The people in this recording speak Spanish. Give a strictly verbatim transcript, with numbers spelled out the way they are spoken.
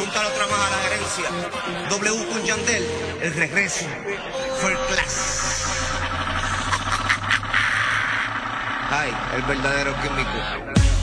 Apunta la otra más a la gerencia. W con Yandel, el regreso. First class. Ay, el verdadero químico.